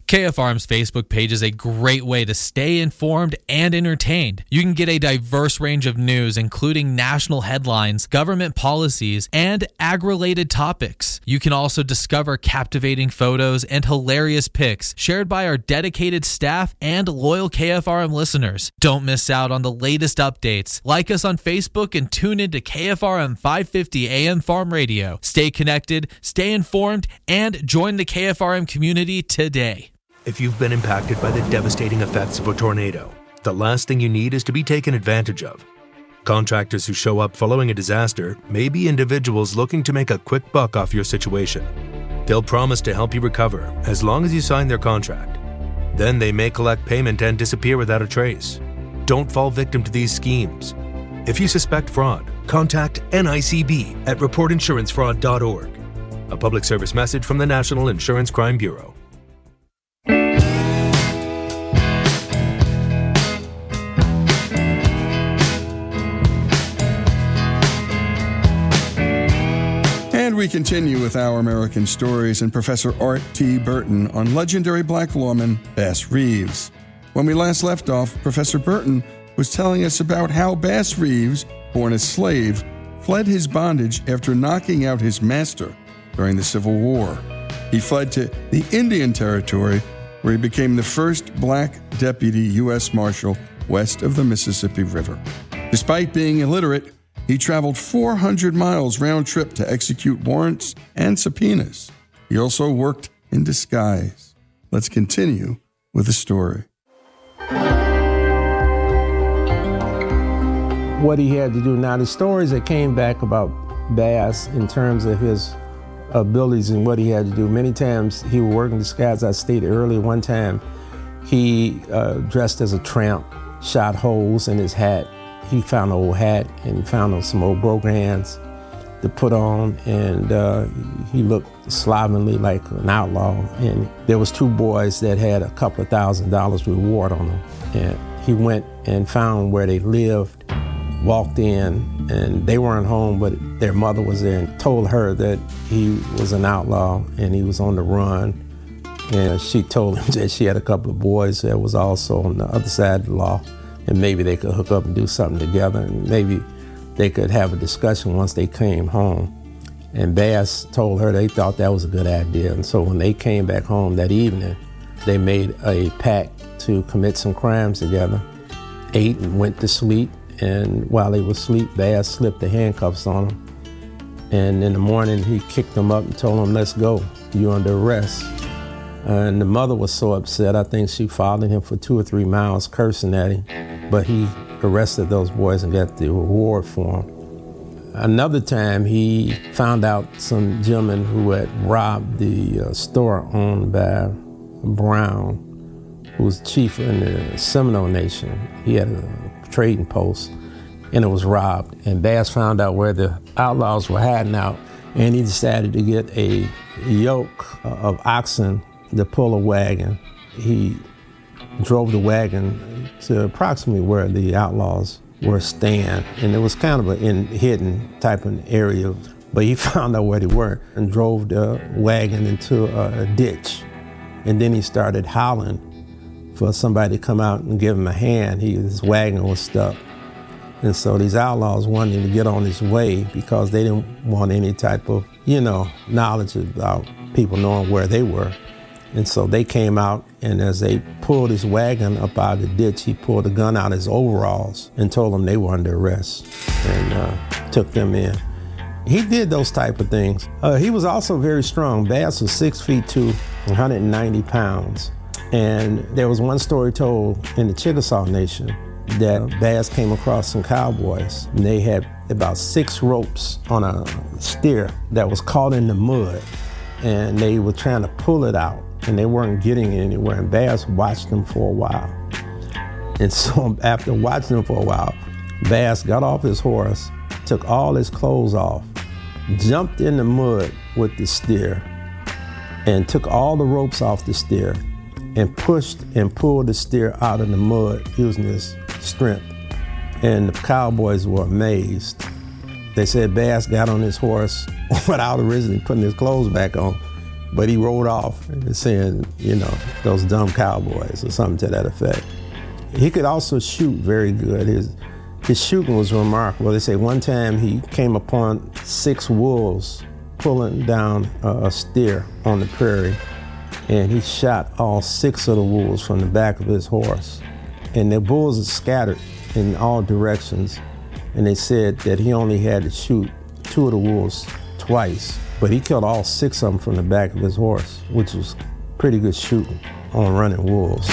KFRM's Facebook page is a great way to stay informed and entertained. You can get a diverse range of news, including national headlines, government policies, and ag-related topics. You can also discover captivating photos and hilarious pics shared by our dedicated staff and loyal KFRM listeners. Don't miss out on the latest updates. Like us on Facebook and tune into KFRM 550 AM Farm Radio. Stay connected, stay informed, and join the KFRM community today. If you've been impacted by the devastating effects of a tornado, the last thing you need is to be taken advantage of. Contractors who show up following a disaster may be individuals looking to make a quick buck off your situation. They'll promise to help you recover as long as you sign their contract. Then they may collect payment and disappear without a trace. Don't fall victim to these schemes. If you suspect fraud, contact NICB at reportinsurancefraud.org. A public service message from the National Insurance Crime Bureau. We continue with Our American Stories and Professor Art T. Burton on legendary black lawman Bass Reeves. When we last left off, Professor Burton was telling us about how Bass Reeves, born a slave, fled his bondage after knocking out his master during the Civil War. He fled to the Indian Territory, where he became the first black deputy U.S. Marshal west of the Mississippi River. Despite being illiterate, he traveled 400 miles round trip to execute warrants and subpoenas. He also worked in disguise. Let's continue with the story. What he had to do. Now, the stories that came back about Bass in terms of his abilities and what he had to do, many times he would work in disguise. I stated earlier, one time he dressed as a tramp, shot holes in his hat. He found an old hat and found some old brogans to put on, and he looked slovenly like an outlaw. And there was two boys that had a couple of $1,000 reward on them. And he went and found where they lived, walked in, and they weren't home, but their mother was there and told her that he was an outlaw and he was on the run. And she told him that she had a couple of boys that was also on the other side of the law, and maybe they could hook up and do something together, and maybe they could have a discussion once they came home. And Bass told her they thought that was a good idea. And so when they came back home that evening, they made a pact to commit some crimes together, ate and went to sleep. And while they were asleep, Bass slipped the handcuffs on them. And in the morning, he kicked them up and told them, "Let's go, you're under arrest." And the mother was so upset, I think she followed him for 2 or 3 miles, cursing at him. But he arrested those boys and got the reward for them. Another time, he found out some gentleman who had robbed the store owned by Brown, who was chief in the Seminole Nation. He had a trading post, and it was robbed. And Bass found out where the outlaws were hiding out, and he decided to get a yoke of oxen to pull a wagon. He drove the wagon to approximately where the outlaws were staying, and it was kind of a hidden type of area, but he found out where they were and drove the wagon into a ditch. And then he started howling for somebody to come out and give him a hand. His wagon was stuck. And so these outlaws wanted him to get on his way because they didn't want any type of, knowledge about people knowing where they were. And so they came out, and as they pulled his wagon up out of the ditch, he pulled a gun out of his overalls and told them they were under arrest and took them in. He did those type of things. He was also very strong. Bass was 6'2", 190 pounds. And there was one story told in the Chickasaw Nation that Bass came across some cowboys, and they had about 6 ropes on a steer that was caught in the mud, and they were trying to pull it out, and they weren't getting anywhere, and Bass watched them for a while. And so after watching them for a while, Bass got off his horse, took all his clothes off, jumped in the mud with the steer, and took all the ropes off the steer, and pushed and pulled the steer out of the mud using his strength. And the cowboys were amazed. They said Bass got on his horse without originally putting his clothes back on, But he rode off saying, those dumb cowboys or something to that effect. He could also shoot very good. His shooting was remarkable. They say one time he came upon 6 wolves pulling down a steer on the prairie, and he shot all 6 of the wolves from the back of his horse. And the bulls are scattered in all directions, and they said that he only had to shoot 2 of the wolves twice, but he killed all 6 of them from the back of his horse, which was pretty good shooting on running wolves.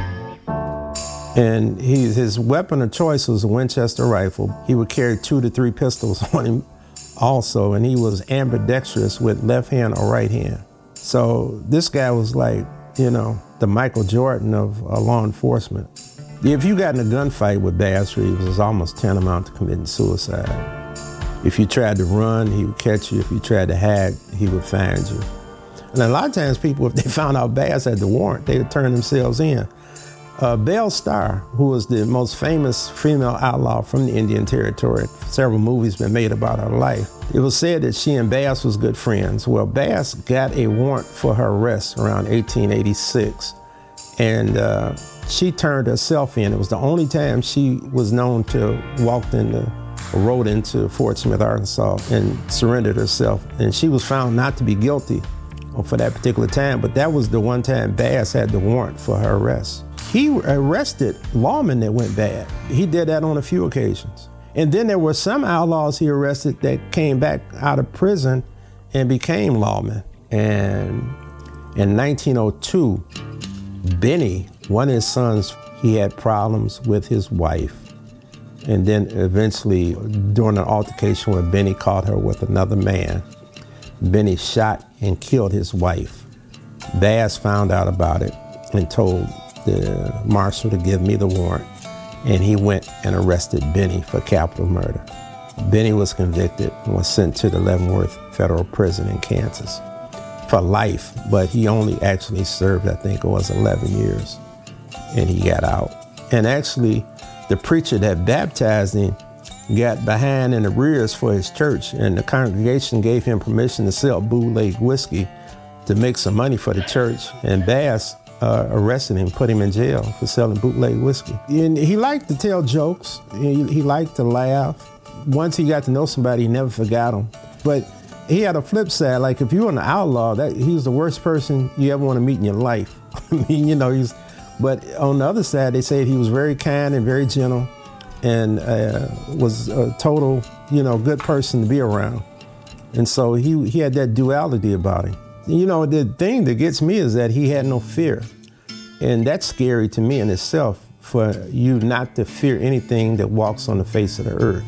And his weapon of choice was a Winchester rifle. He would carry 2 to 3 pistols on him also, and he was ambidextrous with left hand or right hand. So this guy was like, the Michael Jordan of law enforcement. If you got in a gunfight with Bass Reeves, it was almost tantamount to committing suicide. If you tried to run, he would catch you. If you tried to hide, he would find you. And a lot of times people, if they found out Bass had the warrant, they would turn themselves in. Belle Starr, who was the most famous female outlaw from the Indian Territory, several movies been made about her life. It was said that she and Bass was good friends. Well, Bass got a warrant for her arrest around 1886, and she turned herself in. It was the only time she was known to rode into Fort Smith, Arkansas, and surrendered herself. And she was found not to be guilty for that particular time, but that was the one time Bass had the warrant for her arrest. He arrested lawmen that went bad. He did that on a few occasions. And then there were some outlaws he arrested that came back out of prison and became lawmen. And in 1902, Benny, one of his sons, he had problems with his wife. And then eventually, during an altercation where Benny caught her with another man, Benny shot and killed his wife. Bass found out about it and told the marshal to give me the warrant, and he went and arrested Benny for capital murder. Benny was convicted and was sent to the Leavenworth Federal Prison in Kansas for life, but he only actually served, I think it was 11 years, and he got out. And actually, the preacher that baptized him got behind in the rears for his church, and the congregation gave him permission to sell bootleg whiskey to make some money for the church, and Bass arrested him, put him in jail for selling bootleg whiskey. And he liked to tell jokes. He liked to laugh. Once he got to know somebody, he never forgot them. But he had a flip side. Like if you were an outlaw, he was the worst person you ever want to meet in your life. I mean, but on the other side, they said he was very kind and very gentle, and was a total, good person to be around. And so he had that duality about him. The thing that gets me is that he had no fear. And that's scary to me in itself, for you not to fear anything that walks on the face of the earth.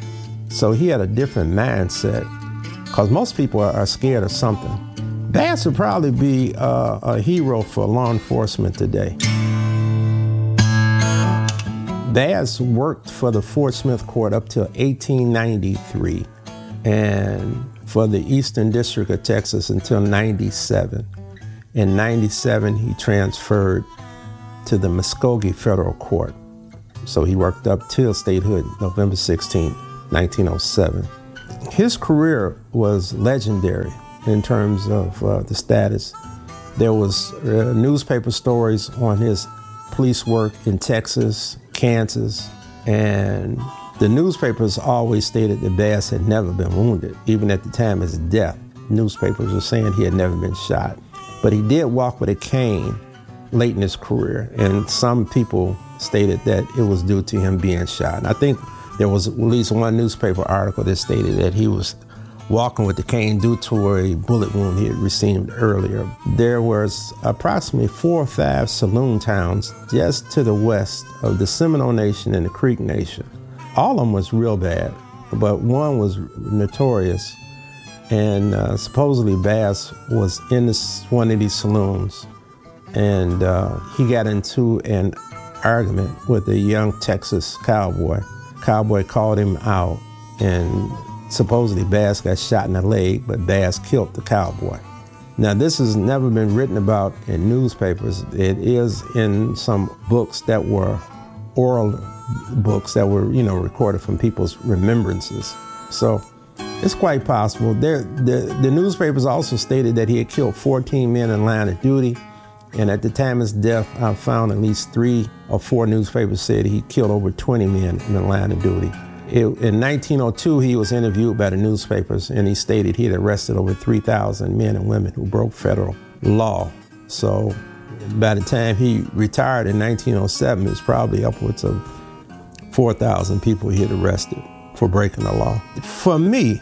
So he had a different mindset, because most people are scared of something. Bass would probably be a hero for law enforcement today. Bass worked for the Fort Smith Court up till 1893, and for the Eastern District of Texas until 97. In 97, he transferred to the Muskogee Federal Court. So he worked up till statehood, November 16, 1907. His career was legendary in terms of the status. There was newspaper stories on his police work in Texas, Kansas, and the newspapers always stated that Bass had never been wounded. Even at the time of his death, newspapers were saying he had never been shot. But he did walk with a cane late in his career, and some people stated that it was due to him being shot. And I think there was at least one newspaper article that stated that he was walking with the cane due to a bullet wound he had received earlier. There was approximately 4 or 5 saloon towns just to the west of the Seminole Nation and the Creek Nation. All of them was real bad, but one was notorious, and supposedly Bass was in one of these saloons, and he got into an argument with a young Texas cowboy. Cowboy called him out, and supposedly Bass got shot in the leg, but Bass killed the cowboy. Now, this has never been written about in newspapers. It is in some books that were oral books that were, recorded from people's remembrances. So It's quite possible. The newspapers also stated that he had killed 14 men in line of duty. And at the time of his death, I found at least 3 or 4 newspapers said he killed over 20 men in the line of duty. In 1902, he was interviewed by the newspapers, and he stated he had arrested over 3,000 men and women who broke federal law. So by the time he retired in 1907, it was probably upwards of 4,000 people he had arrested for breaking the law. For me,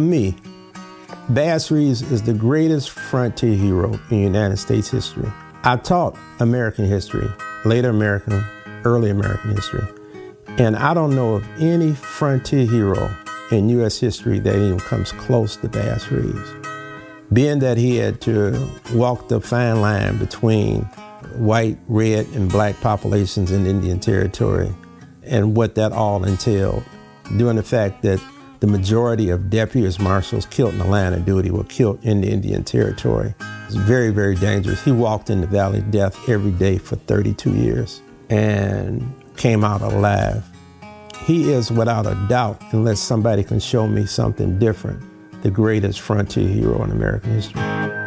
Bass Reeves is the greatest frontier hero in United States history. I taught American history, later American, early American history. And I don't know of any frontier hero in U.S. history that even comes close to Bass Reeves. Being that he had to walk the fine line between white, red, and black populations in Indian Territory and what that all entailed, due to the fact that the majority of deputies marshals killed in the line of duty were killed in the Indian Territory. It was very, very dangerous. He walked in the Valley of Death every day for 32 years and came out alive. He is, without a doubt, unless somebody can show me something different, the greatest frontier hero in American history.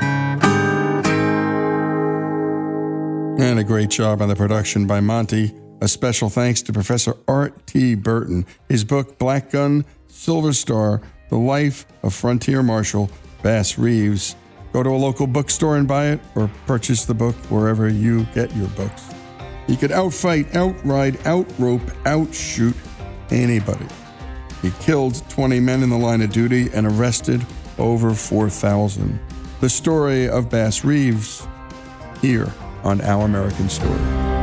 And a great job on the production by Monty. A special thanks to Professor Art T. Burton. His book, Black Gun, Silver Star, The Life of Frontier Marshal Bass Reeves. Go to a local bookstore and buy it, or purchase the book wherever you get your books. He could outfight, outride, outrope, outshoot anybody. He killed 20 men in the line of duty and arrested over 4,000. The story of Bass Reeves, here on Our American Story.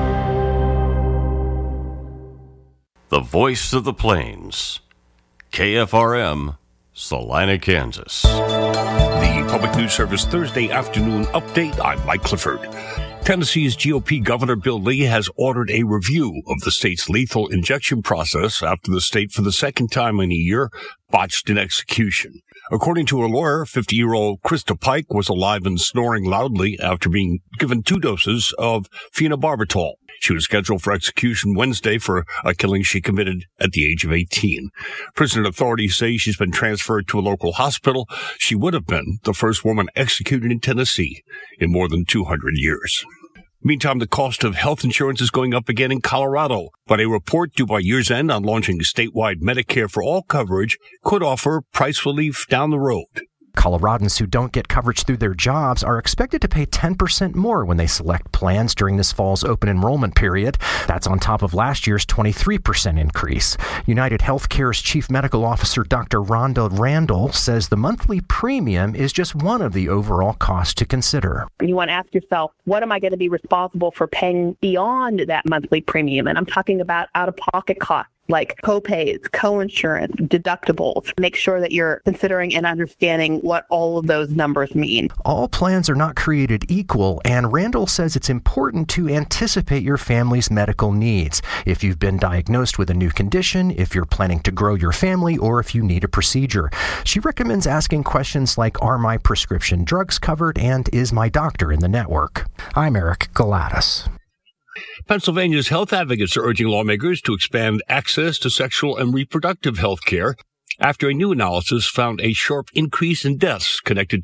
The Voice of the Plains, KFRM, Salina, Kansas. The Public News Service Thursday afternoon update. I'm Mike Clifford. Tennessee's GOP Governor Bill Lee has ordered a review of the state's lethal injection process after the state, for the second time in a year, botched an execution. According to a lawyer, 50-year-old Krista Pike was alive and snoring loudly after being given 2 doses of phenobarbital. She was scheduled for execution Wednesday for a killing she committed at the age of 18. Prison authorities say she's been transferred to a local hospital. She would have been the first woman executed in Tennessee in more than 200 years. Meantime, the cost of health insurance is going up again in Colorado, but a report due by year's end on launching statewide Medicare for all coverage could offer price relief down the road. Coloradans who don't get coverage through their jobs are expected to pay 10% more when they select plans during this fall's open enrollment period. That's on top of last year's 23% increase. United Healthcare's Chief Medical Officer Dr. Rhonda Randall says the monthly premium is just one of the overall costs to consider. You want to ask yourself, what am I going to be responsible for paying beyond that monthly premium? And I'm talking about out-of-pocket costs, like co-pays, co-insurance, deductibles. Make sure that you're considering and understanding what all of those numbers mean. All plans are not created equal, and Randall says it's important to anticipate your family's medical needs. If you've been diagnosed with a new condition, if you're planning to grow your family, or if you need a procedure. She recommends asking questions like, are my prescription drugs covered, and is my doctor in the network? I'm Eric Galatas. Pennsylvania's health advocates are urging lawmakers to expand access to sexual and reproductive health care after a new analysis found a sharp increase in deaths connected